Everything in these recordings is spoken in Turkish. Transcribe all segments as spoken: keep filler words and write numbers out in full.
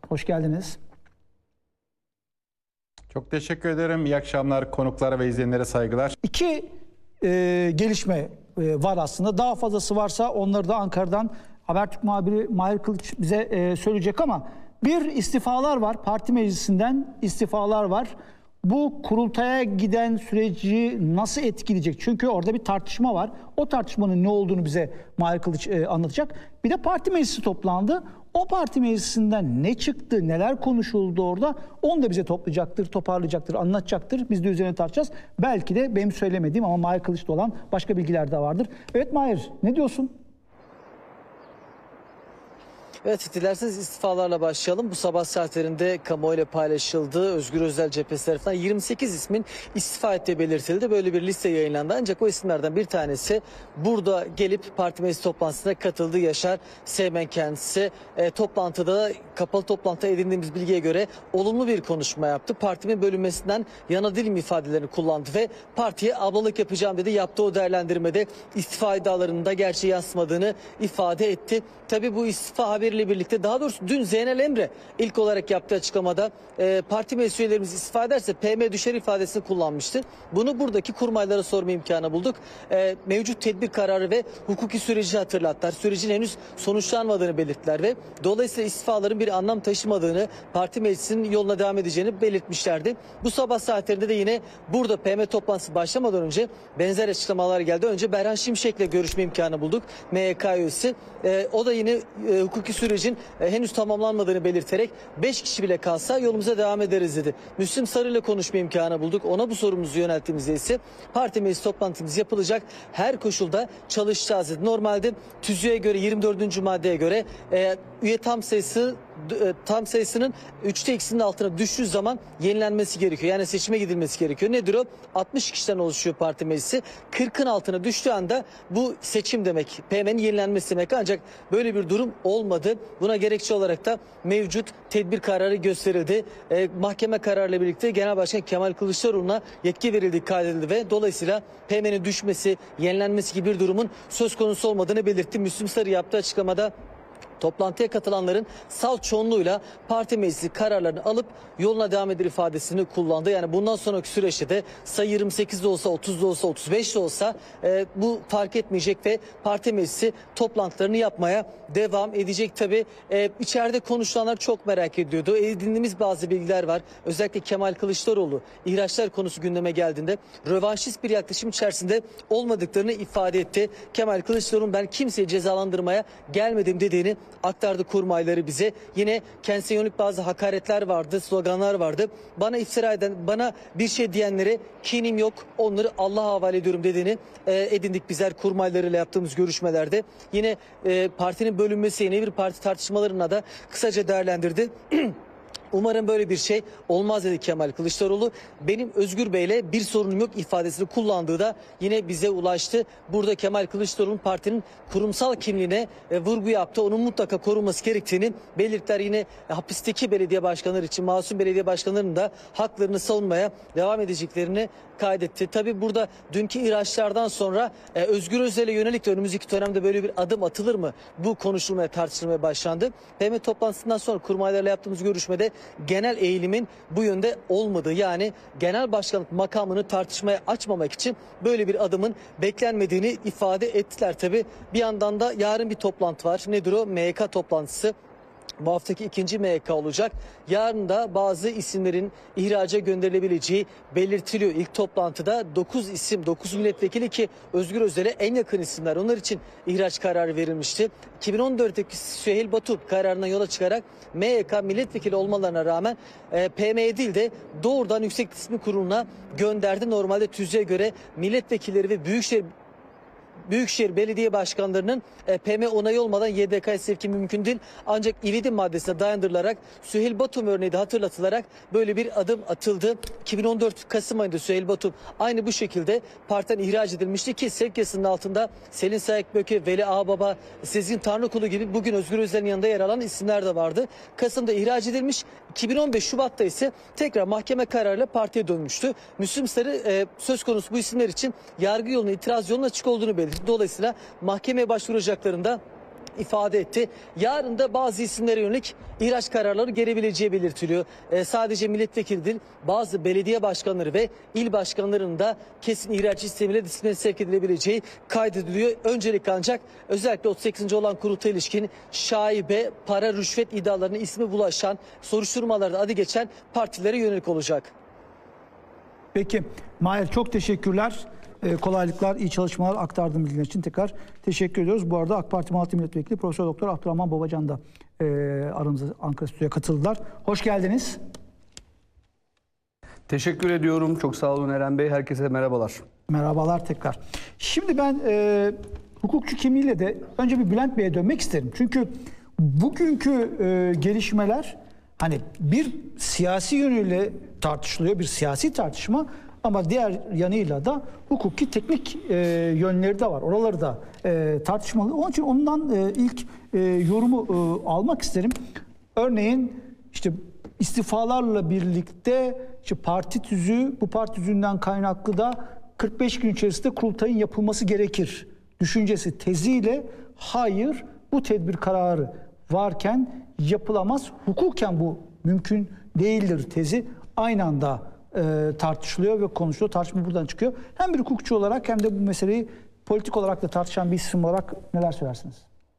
Hoş geldiniz. Çok teşekkür ederim. İyi akşamlar konuklara ve izleyenlere saygılar. İki e, gelişme e, var aslında. Daha fazlası varsa onları da Ankara'dan Habertürk muhabiri Mahir Kılıç bize e, söyleyecek ama bir istifalar var. Parti meclisinden istifalar var. Bu kurultaya giden süreci nasıl etkileyecek? Çünkü orada bir tartışma var. O tartışmanın ne olduğunu bize Mahir Kılıç e, anlatacak. Bir de parti meclisi toplandı. O parti meclisinden ne çıktı, neler konuşuldu orada onu da bize toplayacaktır, toparlayacaktır, anlatacaktır. Biz de üzerine tartışacağız. Belki de benim söylemediğim ama Mahir Kılıç'ta olan başka bilgiler de vardır. Evet Mahir, ne diyorsun? Evet, dilerseniz istifalarla başlayalım. Bu sabah saatlerinde kamuoyuyla paylaşıldı. Özgür Özel cephesi tarafından yirmi sekiz ismin istifa ettiği belirtildi. Böyle bir liste yayınlandı. Ancak o isimlerden bir tanesi burada gelip parti meclis toplantısına katıldı. Yaşar Seymen kendisi. E, toplantıda, kapalı toplantıda edindiğimiz bilgiye göre olumlu bir konuşma yaptı. Partimin bölünmesinden yana değilim ifadelerini kullandı ve partiye ablalık yapacağım dedi. Yaptığı o değerlendirmede istifa iddialarının da gerçeği yansımadığını ifade etti. Tabii bu istifa haberiyle birlikte, daha doğrusu dün Zeynel Emre ilk olarak yaptığı açıklamada e, parti meclis üyelerimiz istifa ederse P M düşer ifadesini kullanmıştı. Bunu buradaki kurmaylara sorma imkanı bulduk. E, mevcut tedbir kararı ve hukuki süreci hatırlattılar. Sürecin henüz sonuçlanmadığını belirttiler ve dolayısıyla istifaların bir anlam taşımadığını, parti meclisinin yoluna devam edeceğini belirtmişlerdi. Bu sabah saatlerinde de yine burada P M toplantısı başlamadan önce benzer açıklamalar geldi. Önce Berhan Şimşek'le görüşme imkanı bulduk. M Y K üyesi. E, o da yine e, hukuki sürecin e, henüz tamamlanmadığını belirterek beş kişi bile kalsa yolumuza devam ederiz dedi. Müslüm Sarı ile konuşma imkanı bulduk. Ona bu sorumuzu yönelttiğimizde ise parti meclis toplantımız yapılacak, her koşulda çalışacağız dedi. Normalde tüzüğe göre, yirmi dördüncü maddeye göre e, üye tam sayısı e, tam sayısının üçte ikisinin altına düştüğü zaman yenilenmesi gerekiyor. Yani seçime gidilmesi gerekiyor. Nedir o? altmış kişiden oluşuyor parti meclisi. kırkın altına düştüğü anda bu seçim demek. P M'nin yenilenmesi demek. Ancak böyle bir durum olmadı. Buna gerekçe olarak da mevcut tedbir kararı gösterildi. E, mahkeme kararıyla birlikte Genel Başkan Kemal Kılıçdaroğlu'na yetki verildiği kaydedildi ve dolayısıyla P M'nin düşmesi, yenilenmesi gibi bir durumun söz konusu olmadığını belirtti. Müslüm Sarı yaptığı açıklamada toplantıya katılanların salt çoğunluğuyla parti meclisi kararlarını alıp yoluna devam eder ifadesini kullandı. Yani bundan sonraki süreçte de sayı yirmi sekiz de olsa, otuz da olsa, otuz beş de olsa e, bu fark etmeyecek ve parti meclisi toplantılarını yapmaya devam edecek. Tabii e, içeride konuşulanlar çok merak ediyordu. Edindiğimiz bazı bilgiler var. Özellikle Kemal Kılıçdaroğlu ihraçlar konusu gündeme geldiğinde rövanşist bir yaklaşım içerisinde olmadıklarını ifade etti. Kemal Kılıçdaroğlu ben kimseyi cezalandırmaya gelmedim dediğini aktardı kurmayları bize. Yine kendisine yönelik bazı hakaretler vardı, sloganlar vardı. Bana iftira eden, bana bir şey diyenlere kinim yok, onları Allah'a havale ediyorum dediğini e, edindik bizler kurmaylarıyla yaptığımız görüşmelerde. Yine e, partinin bölünmesi, yeni bir parti tartışmalarına da kısaca değerlendirdi. Umarım böyle bir şey olmaz dedi Kemal Kılıçdaroğlu. Benim Özgür Bey'le bir sorunum yok ifadesini kullandığı da yine bize ulaştı. Burada Kemal Kılıçdaroğlu'nun partinin kurumsal kimliğine e, vurgu yaptı. Onun mutlaka korunması gerektiğini belirttiler. Yine e, hapisteki belediye başkanları için masum belediye başkanlarının da haklarını savunmaya devam edeceklerini kaydetti. Tabii burada dünkü ihraçlardan sonra e, Özgür Özel'e yönelik de önümüzdeki dönemde böyle bir adım atılır mı? Bu konuşulmaya, tartışılmaya başlandı. P M toplantısından sonra kurmaylarla yaptığımız görüşmede genel eğilimin bu yönde olmadığı, yani genel başkanlık makamını tartışmaya açmamak için böyle bir adımın beklenmediğini ifade ettiler. Tabii bir yandan da yarın bir toplantı var. Nedir o? M Y K toplantısı. Bu haftaki ikinci M Y K olacak. Yarın da bazı isimlerin ihraca gönderilebileceği belirtiliyor. İlk toplantıda dokuz isim, dokuz milletvekili ki Özgür Özel'e en yakın isimler. Onlar için ihraç kararı verilmişti. iki bin on dörtteki Süheyl Batu kararından yola çıkarak M Y K milletvekili olmalarına rağmen e, P M'ye değil de doğrudan Yüksek Disiplinler Kurulu'na gönderdi. Normalde tüzüğe göre milletvekilleri ve büyükşehir Büyükşehir Belediye Başkanlarının e, P M onayı olmadan Y D K'ya sevki mümkün değil. Ancak İvedi maddesine dayandırılarak Süheyl Batum örneği de hatırlatılarak böyle bir adım atıldı. iki bin on dört Kasım ayında Süheyl Batum aynı bu şekilde partiden ihraç edilmişti ki sevk yasasının altında Selin Sayıkböke, Veli Ağbaba, Sezgin Tanrıkulu gibi bugün Özgür Özel'in yanında yer alan isimler de vardı. Kasım'da ihraç edilmiş. iki bin on beş Şubat'ta ise tekrar mahkeme kararıyla partiye dönmüştü. Müslüm Sarı e, söz konusu bu isimler için yargı yoluna, itiraz yoluna açık olduğunu belirtti. Dolayısıyla mahkemeye başvuracaklarında ifade etti. Yarın da bazı isimlere yönelik ihraç kararları gelebileceği belirtiliyor. E, sadece milletvekili değil, bazı belediye başkanları ve il başkanlarının da kesin ihraç istemiyle disipline sevk edilebileceği kaydediliyor. Öncelikle ancak özellikle otuz sekizinci olan kurultaya ilişkin şaibe, para, rüşvet iddialarına ismi bulaşan, soruşturmalarda adı geçen partilere yönelik olacak. Peki Mahir, çok teşekkürler. Ee, kolaylıklar, iyi çalışmalar aktardığım bilgiler için tekrar teşekkür ediyoruz. Bu arada AK Parti Malatya Milletvekili Profesör Doktor Abdurrahman Babacan da e, aramıza Ankara Stüdyo'ya katıldılar. Hoş geldiniz. Teşekkür ediyorum. Çok sağ olun Eren Bey. Herkese merhabalar. Merhabalar tekrar. Şimdi ben e, hukukçu kimliğiyle de önce bir Bülent Bey'e dönmek isterim. Çünkü bugünkü e, gelişmeler hani bir siyasi yönüyle tartışılıyor, bir siyasi tartışma, ama diğer yanıyla da hukuki teknik e, yönleri de var. Oraları da e, tartışmalı. Onun için ondan e, ilk e, yorumu e, almak isterim. Örneğin işte istifalarla birlikte işte parti tüzüğü, bu parti tüzüğünden kaynaklı da kırk beş gün içerisinde kurultayın yapılması gerekir düşüncesi teziyle hayır, bu tedbir kararı varken yapılamaz, hukuken bu mümkün değildir tezi aynı anda e, tartışılıyor ve konuşuluyor. Tartışma buradan çıkıyor. Hem bir hukukçu olarak hem de bu meseleyi politik olarak da tartışan bir isim olarak neler söylersiniz?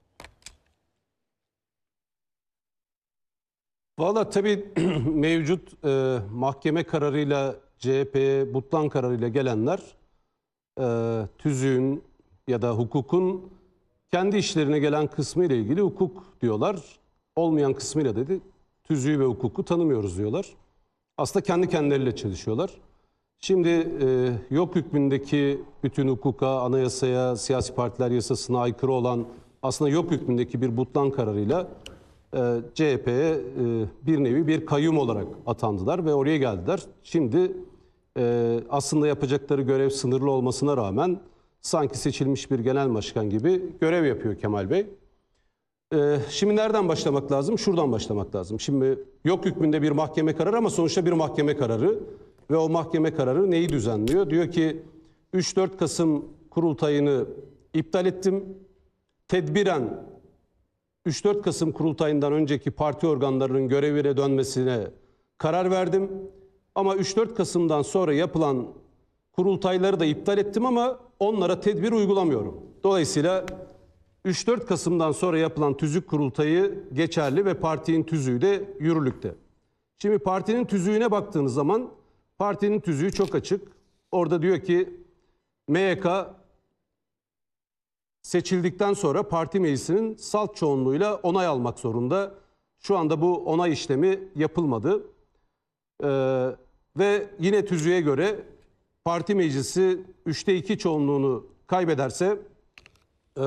Valla tabii mevcut e, mahkeme kararıyla C H P'ye butlan kararıyla gelenler e, tüzüğün ya da hukukun kendi işlerine gelen kısmı ile ilgili hukuk diyorlar. Olmayan kısmıyla dedi tüzüğü ve hukuku tanımıyoruz diyorlar. Aslında kendi kendileriyle çalışıyorlar. Şimdi e, yok hükmündeki bütün hukuka, anayasaya, siyasi partiler yasasına aykırı olan aslında yok hükmündeki bir butlan kararıyla e, C H P'ye e, bir nevi bir kayyum olarak atandılar ve oraya geldiler. Şimdi e, aslında yapacakları görev sınırlı olmasına rağmen sanki seçilmiş bir genel başkan gibi görev yapıyor Kemal Bey. Ee, şimdi nereden başlamak lazım? Şuradan başlamak lazım. Şimdi yok hükmünde bir mahkeme kararı ama sonuçta bir mahkeme kararı ve o mahkeme kararı neyi düzenliyor? Diyor ki üç dört Kasım kurultayını iptal ettim. Tedbiren üç dört Kasım kurultayından önceki parti organlarının görevine dönmesine karar verdim. Ama üç dört Kasım'dan sonra yapılan kurultayları da iptal ettim ama onlara tedbir uygulamıyorum. Dolayısıyla üç dört Kasım'dan sonra yapılan tüzük kurultayı geçerli ve partinin tüzüğü de yürürlükte. Şimdi partinin tüzüğüne baktığınız zaman partinin tüzüğü çok açık. Orada diyor ki M Y K seçildikten sonra parti meclisinin salt çoğunluğuyla onay almak zorunda. Şu anda bu onay işlemi yapılmadı. Ee, ve yine tüzüğe göre parti meclisi üçte iki çoğunluğunu kaybederse e,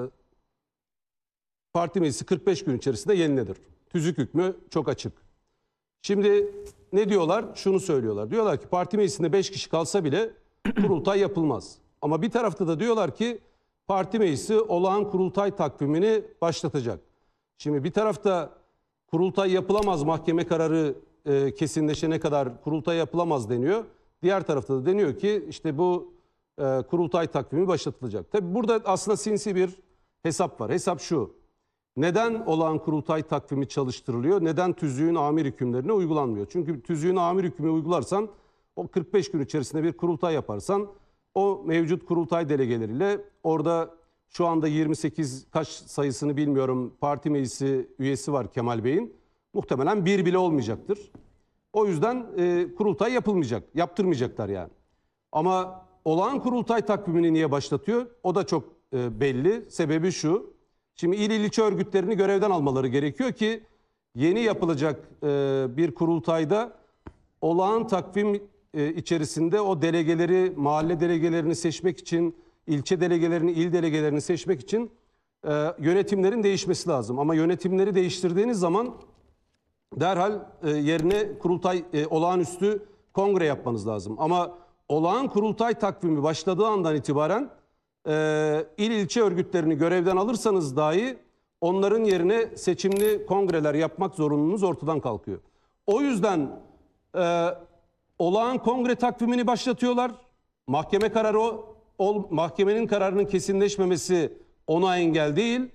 parti meclisi kırk beş gün içerisinde yenilenir. Tüzük hükmü çok açık. Şimdi ne diyorlar? Şunu söylüyorlar. Diyorlar ki parti meclisinde beş kişi kalsa bile kurultay yapılmaz. Ama bir tarafta da diyorlar ki parti meclisi olağan kurultay takvimini başlatacak. Şimdi bir tarafta kurultay yapılamaz, mahkeme kararı e, kesinleşene kadar kurultay yapılamaz deniyor. Diğer tarafta da deniyor ki işte bu e, kurultay takvimi başlatılacak. Tabii burada aslında sinsi bir hesap var. Hesap şu: neden olağan kurultay takvimi çalıştırılıyor? Neden tüzüğün amir hükümlerine uygulanmıyor? Çünkü tüzüğün amir hükmü uygularsan, o kırk beş gün içerisinde bir kurultay yaparsan, o mevcut kurultay delegeleriyle orada şu anda yirmi sekiz kaç sayısını bilmiyorum parti meclisi üyesi var Kemal Bey'in. Muhtemelen bir bile olmayacaktır. O yüzden e, kurultay yapılmayacak, yaptırmayacaklar yani. Ama olağan kurultay takvimini niye başlatıyor? O da çok e, belli. Sebebi şu: şimdi il ilçe örgütlerini görevden almaları gerekiyor ki yeni yapılacak e, bir kurultayda olağan takvim e, içerisinde o delegeleri, mahalle delegelerini seçmek için, ilçe delegelerini, il delegelerini seçmek için e, yönetimlerin değişmesi lazım. Ama yönetimleri değiştirdiğiniz zaman derhal e, yerine kurultay, e, olağanüstü kongre yapmanız lazım. Ama olağan kurultay takvimi başladığı andan itibaren e, il ilçe örgütlerini görevden alırsanız dahi onların yerine seçimli kongreler yapmak zorunluluğunuz ortadan kalkıyor. O yüzden e, olağan kongre takvimini başlatıyorlar. Mahkeme kararı o, o mahkemenin kararının kesinleşmemesi ona engel değil.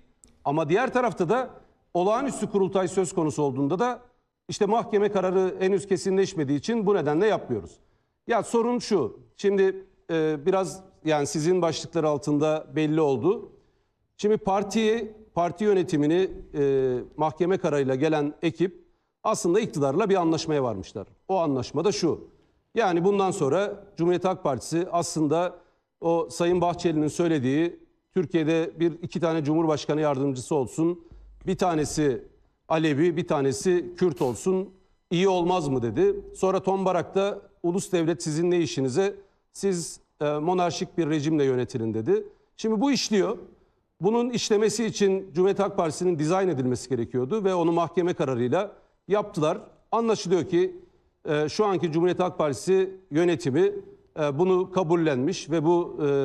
Ama diğer tarafta da olağanüstü kurultay söz konusu olduğunda da işte mahkeme kararı henüz kesinleşmediği için bu nedenle yapmıyoruz. Ya sorun şu, şimdi e, biraz yani sizin başlıkları altında belli oldu. Şimdi partiyi, parti yönetimini e, mahkeme kararıyla gelen ekip aslında iktidarla bir anlaşmaya varmışlar. O anlaşma da şu, yani bundan sonra Cumhuriyet Halk Partisi aslında o Sayın Bahçeli'nin söylediği Türkiye'de bir iki tane Cumhurbaşkanı yardımcısı olsun, bir tanesi Alevi, bir tanesi Kürt olsun, iyi olmaz mı dedi. Sonra Tombarak da ulus devlet sizin ne işinize, siz e, monarşik bir rejimle yönetilin dedi. Şimdi bu işliyor. Bunun işlemesi için Cumhuriyet Halk Partisi'nin dizayn edilmesi gerekiyordu ve onu mahkeme kararıyla yaptılar. Anlaşılıyor ki e, şu anki Cumhuriyet Halk Partisi yönetimi e, bunu kabullenmiş ve bu e,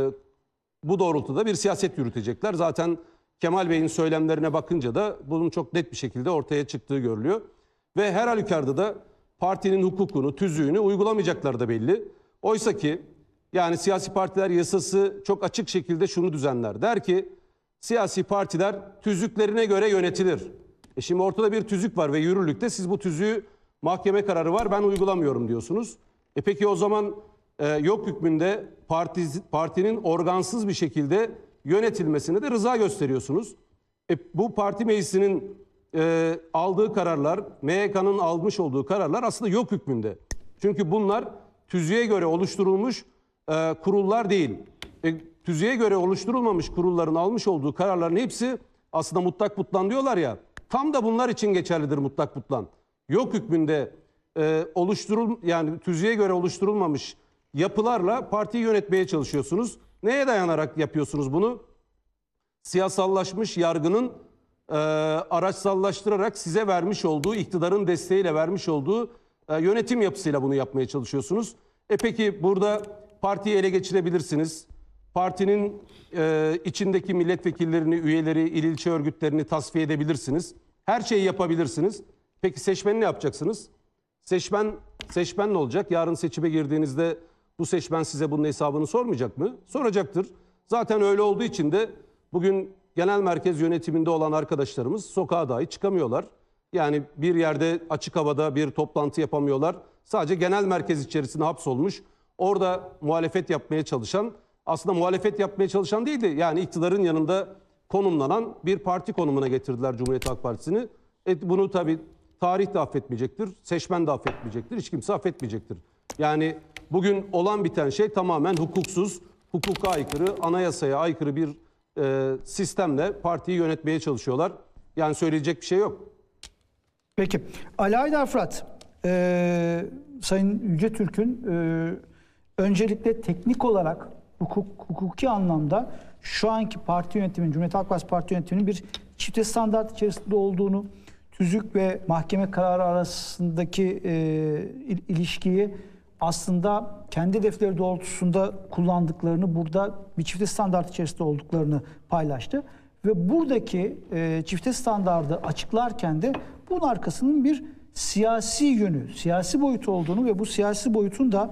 bu doğrultuda bir siyaset yürütecekler. Zaten Kemal Bey'in söylemlerine bakınca da bunun çok net bir şekilde ortaya çıktığı görülüyor. Ve her halükarda da partinin hukukunu, tüzüğünü uygulamayacakları da belli. Oysa ki yani siyasi partiler yasası çok açık şekilde şunu düzenler. Der ki siyasi partiler tüzüklerine göre yönetilir. E şimdi ortada bir tüzük var ve yürürlükte siz bu tüzüğü mahkeme kararı var ben uygulamıyorum diyorsunuz. E peki o zaman e, yok hükmünde parti, partinin organsız bir şekilde yönetilmesine de rıza gösteriyorsunuz. E, bu parti meclisinin e, aldığı kararlar, M Y K'nın almış olduğu kararlar aslında yok hükmünde. Çünkü bunlar tüzüğe göre oluşturulmuş e, kurullar değil. E, tüzüğe göre oluşturulmamış kurulların almış olduğu kararların hepsi aslında mutlak butlan diyorlar ya. Tam da bunlar için geçerlidir mutlak butlan. Yok hükmünde e, oluşturul yani tüzüğe göre oluşturulmamış yapılarla partiyi yönetmeye çalışıyorsunuz. Neye dayanarak yapıyorsunuz bunu? Siyasallaşmış yargının e, araçsallaştırarak size vermiş olduğu, iktidarın desteğiyle vermiş olduğu e, yönetim yapısıyla bunu yapmaya çalışıyorsunuz. E peki burada partiyi ele geçirebilirsiniz. Partinin e, içindeki milletvekillerini, üyeleri, il ilçe örgütlerini tasfiye edebilirsiniz. Her şeyi yapabilirsiniz. Peki seçmeni ne yapacaksınız? Seçmen, seçmen ne olacak? Yarın seçime girdiğinizde bu seçmen size bunun hesabını sormayacak mı? Soracaktır. Zaten öyle olduğu için de bugün genel merkez yönetiminde olan arkadaşlarımız sokağa dahi çıkamıyorlar. Yani bir yerde açık havada bir toplantı yapamıyorlar. Sadece genel merkez içerisinde hapsolmuş. Orada muhalefet yapmaya çalışan, aslında muhalefet yapmaya çalışan değildi. Yani iktidarın yanında konumlanan bir parti konumuna getirdiler Cumhuriyet Halk Partisi'ni. E bunu tabii tarih de affetmeyecektir, seçmen de affetmeyecektir, hiç kimse affetmeyecektir. Yani bugün olan biten şey tamamen hukuksuz, hukuka aykırı, anayasaya aykırı bir e, sistemle partiyi yönetmeye çalışıyorlar. Yani söyleyecek bir şey yok. Peki. Ali Aydar Fırat, e, Sayın Yüce Türk'ün e, öncelikle teknik olarak hukuk, hukuki anlamda şu anki parti yönetiminin, Cumhuriyet Halk Partisi parti yönetiminin bir çifte standart içerisinde olduğunu, tüzük ve mahkeme kararı arasındaki e, ilişkiyi aslında kendi hedefleri doğrultusunda kullandıklarını, burada bir çifte standart içerisinde olduklarını paylaştı. Ve buradaki e, çifte standardı açıklarken de bunun arkasının bir siyasi yönü, siyasi boyutu olduğunu ve bu siyasi boyutun da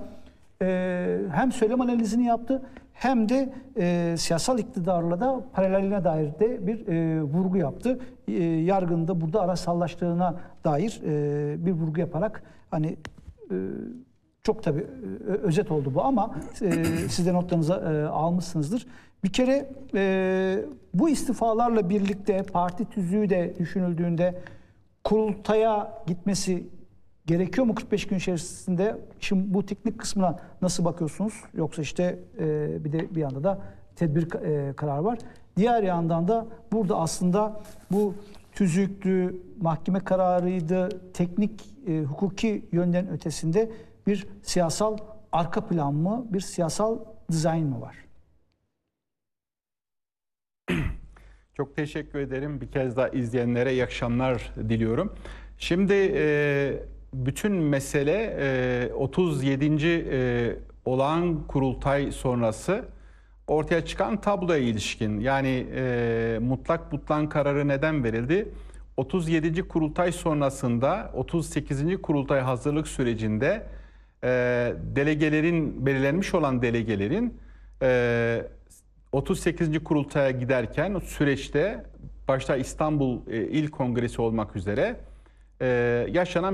e, hem söylem analizini yaptı hem de e, siyasal iktidarla da paraleline dair de bir e, vurgu yaptı. E, yargının da burada araçsallaştığına dair e, bir vurgu yaparak hani e, çok tabii e, özet oldu bu ama e, siz de notlarınıza e, almışsınızdır. Bir kere e, bu istifalarla birlikte parti tüzüğü de düşünüldüğünde kurultaya gitmesi gerekiyor mu kırk beş gün içerisinde? Şimdi bu teknik kısmına nasıl bakıyorsunuz? Yoksa işte e, bir de bir yanda da tedbir e, kararı var. Diğer yandan da burada aslında bu tüzüklü, mahkeme kararıydı, teknik, e, hukuki yönden ötesinde bir siyasal arka plan mı, bir siyasal dizayn mı var? Çok teşekkür ederim. Bir kez daha izleyenlere iyi akşamlar diliyorum. Şimdi e, bütün mesele e, otuz yedinci E, olağan kurultay sonrası ortaya çıkan tabloya ilişkin. Yani e, mutlak butlan kararı neden verildi? otuz yedinci kurultay sonrasında otuz sekizinci kurultay hazırlık sürecinde e, delegelerin, belirlenmiş olan delegelerin e, otuz sekizinci kurultaya giderken süreçte başta İstanbul e, İl Kongresi olmak üzere e, yaşanan